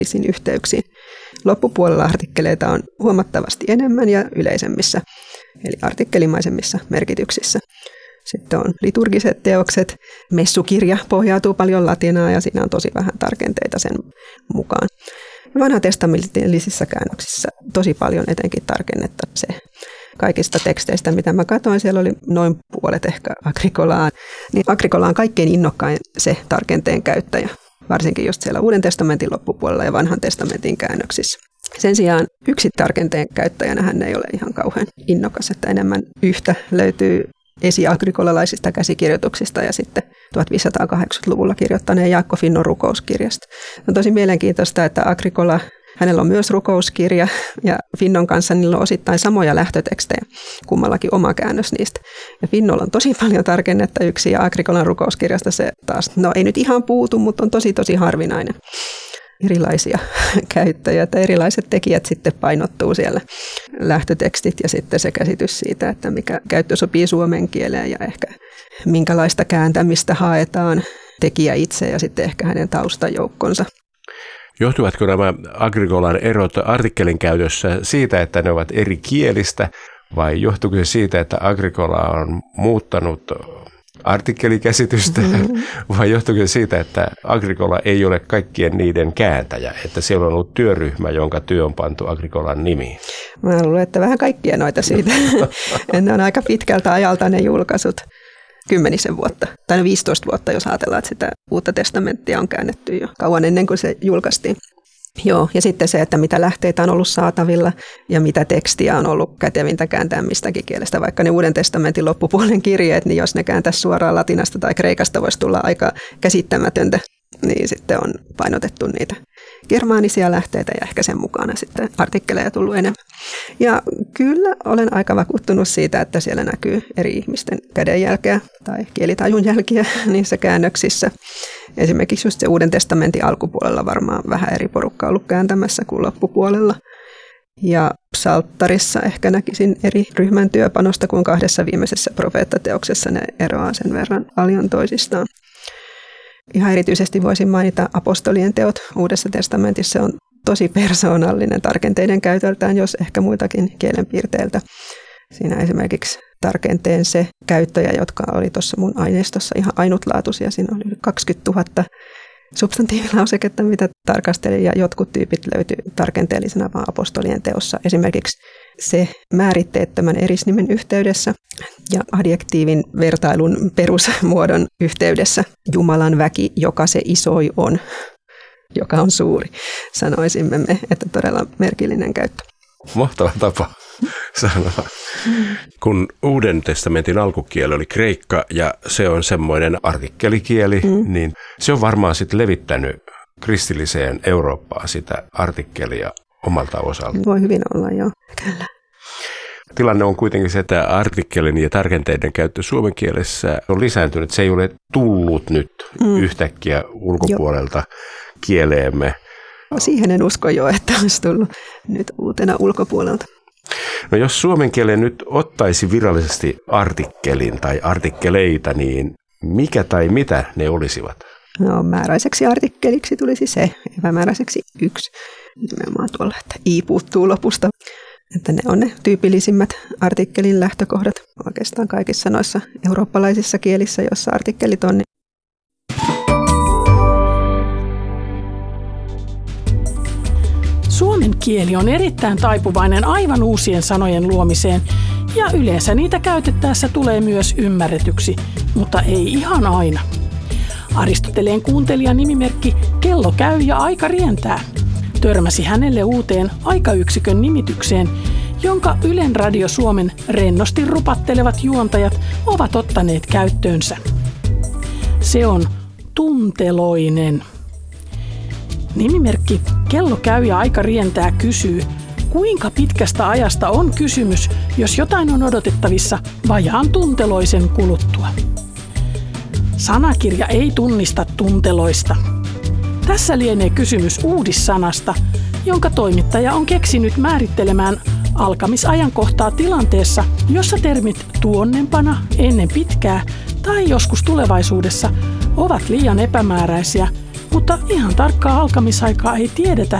yhteyksiin. Loppupuolella artikkeleita on huomattavasti enemmän ja yleisemmissä, eli artikkelimaisemmissa merkityksissä. Sitten on liturgiset teokset. Messukirja pohjautuu paljon latinaa ja siinä on tosi vähän tarkenteita sen mukaan. Vanhatestamentillisissa käännöksissä tosi paljon etenkin tarkennetta se. Kaikista teksteistä, mitä mä katsoin, siellä oli noin puolet ehkä Agricolaan. Niin Agricola on kaikkein innokkain se tarkenteen käyttäjä, varsinkin just siellä Uuden testamentin loppupuolella ja Vanhan testamentin käännöksissä. Sen sijaan yksi tarkenteen käyttäjänä hän ei ole ihan kauhean innokas, että enemmän yhtä löytyy esi-agrikolalaisista käsikirjoituksista ja sitten 1580-luvulla kirjoittaneen Jaakko Finnon rukouskirjasta. On tosi mielenkiintoista, että Agricola, hänellä on myös rukouskirja ja Finnon kanssa niillä on osittain samoja lähtötekstejä, kummallakin oma käännös niistä. Ja Finnolla on tosi paljon tarkennetta yksi ja Agricolan rukouskirjasta se taas, no ei nyt ihan puutu, mutta on tosi harvinainen. Erilaisia käyttäjiä tai erilaiset tekijät sitten painottuu siellä lähtötekstit ja sitten se käsitys siitä, että mikä käyttö sopii suomen kieleen ja ehkä minkälaista kääntämistä haetaan tekijä itse ja sitten ehkä hänen taustajoukkonsa. Johtuvatko nämä Agricolan erot artikkelin käytössä siitä, että ne ovat eri kielistä vai johtuuko se siitä, että Agricola on muuttanut artikkelikäsitystä, vai johtuuko siitä, että Agricola ei ole kaikkien niiden kääntäjä, että siellä on ollut työryhmä, jonka työ on pantu Agricolan nimiin? Mä luulen, että vähän kaikkia noita siitä. Ne on aika pitkältä ajalta ne julkaisut, 10 vuotta, tai 15 vuotta, jos ajatellaan, että sitä Uutta testamenttia on käännetty jo kauan ennen kuin se julkaistiin. Joo, ja sitten se, että mitä lähteitä on ollut saatavilla ja mitä tekstiä on ollut kätevintä kääntää mistäkin kielestä. Vaikka ne Uuden testamentin loppupuolen kirjeet, niin jos ne kääntäisi suoraan latinasta tai kreikasta, voisi tulla aika käsittämätöntä, niin sitten on painotettu niitä germaanisia lähteitä ja ehkä sen mukana sitten artikkeleja tullut enemmän. Ja kyllä olen aika vakuuttunut siitä, että siellä näkyy eri ihmisten kädenjälkeä tai kielitajun jälkiä niissä käännöksissä. Esimerkiksi just se Uuden testamentin alkupuolella varmaan vähän eri porukkaa ollut kääntämässä kuin loppupuolella. Ja psalttarissa ehkä näkisin eri ryhmän työpanosta kuin 2 viimeisessä profeettateoksessa ne eroaa sen verran paljon toisistaan. Ihan erityisesti voisin mainita apostolien teot Uudessa testamentissa. Se on tosi persoonallinen tarkenteiden käytöltään, jos ehkä muitakin kielenpiirteiltä. Siinä esimerkiksi tarkenteen se käyttäjä, jotka oli tuossa mun aineistossa ihan ainutlaatuisia. Siinä oli 20 000 substantiivilauseketta, mitä tarkastelin, ja jotkut tyypit löytyi tarkenteellisena vaan apostolien teossa. Esimerkiksi se määritteettömän erisnimen yhteydessä ja adjektiivin vertailun perusmuodon yhteydessä. Jumalan väki, joka se isoi on, joka on suuri, sanoisimme me, että todella merkillinen käyttö. Mahtava tapa sanoa. Kun Uuden testamentin alkukieli oli kreikka ja se on semmoinen artikkelikieli, niin se on varmaan sitten levittänyt kristilliseen Eurooppaan sitä artikkelia omalta osalta. Voi hyvin olla, joo. Kyllä. Tilanne on kuitenkin se, että artikkelin ja tarkenteiden käyttö suomen kielessä on lisääntynyt. Se ei ole tullut nyt yhtäkkiä ulkopuolelta kieleemme. Siihen en usko jo, että olisi tullut nyt uutena ulkopuolelta. No jos suomen kieli nyt ottaisi virallisesti artikkelin tai artikkeleita, niin mikä tai mitä ne olisivat? No, määräiseksi artikkeliksi tulisi se, epämääräiseksi yksi. Nimenomaan tuolla, että i puuttuu lopusta. Että ne on ne tyypillisimmät artikkelin lähtökohdat oikeastaan kaikissa noissa eurooppalaisissa kielissä, joissa artikkelit on. Suomen kieli on erittäin taipuvainen aivan uusien sanojen luomiseen ja yleensä niitä käytettäessä tulee myös ymmärretyksi, mutta ei ihan aina. Aristoteleen kuuntelija nimimerkki Kello käy ja aika rientää törmäsi hänelle uuteen aikayksikön nimitykseen, jonka Ylen Radio Suomen rennosti rupattelevat juontajat ovat ottaneet käyttöönsä. Se on tunteloinen. Nimimerkki Kello käy ja aika rientää kysyy, kuinka pitkästä ajasta on kysymys, jos jotain on odotettavissa vajaan tunteloisen kuluttua. Sanakirja ei tunnista tunteloista. Tässä lienee kysymys uudissanasta, jonka toimittaja on keksinyt määrittelemään alkamisajankohtaa tilanteessa, jossa termit tuonnempana, ennen pitkää tai joskus tulevaisuudessa ovat liian epämääräisiä Mutta ihan tarkkaa alkamisaikaa ei tiedetä,